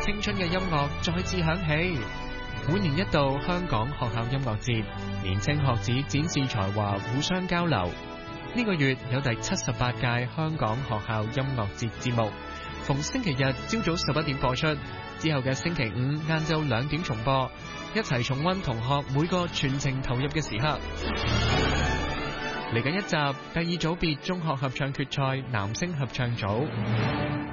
青春嘅音樂再次響起。每年一度香港學校音樂節，年青學子展示才華，互相交流。呢個月有第78屆香港學校音樂節節目，逢星期日朝早11點播出，之後嘅星期五晏晝2點重播，一齊重溫同學每個全程投入嘅時刻。嚟緊一集，第二組別中學合唱決賽男聲合唱組。